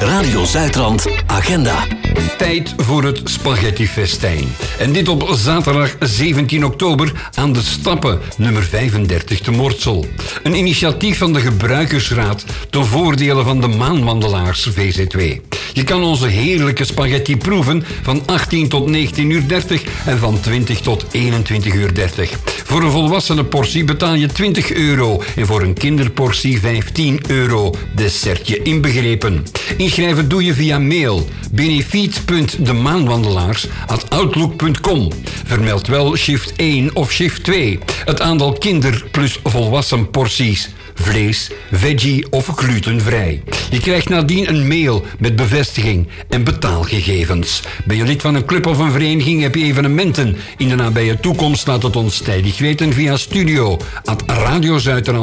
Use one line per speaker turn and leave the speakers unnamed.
Radio Zuidrand Agenda.
Tijd voor het spaghettifestijn. En dit op zaterdag 17 oktober aan de Stappen, nummer 35 te Mortsel. Een initiatief van de Gebruikersraad ten voordele van de Maanwandelaars VZ2. Je kan onze heerlijke spaghetti proeven van 18 tot 19:30 en van 20 tot 21:30. Voor een volwassene portie betaal je €20 en voor een kinderportie €15. Dessertje inbegrepen. Inschrijven doe je via mail benefiet.demaanwandelaars@outlook.com. Vermeld wel shift 1 of shift 2. Het aantal kinder- plus volwassen porties. Vlees, veggie of glutenvrij. Je krijgt nadien een mail met bevestiging en betaalgegevens. Ben je lid van een club of een vereniging, heb je evenementen in de nabije toekomst, laat het ons tijdig weten via studio@radiozuidrand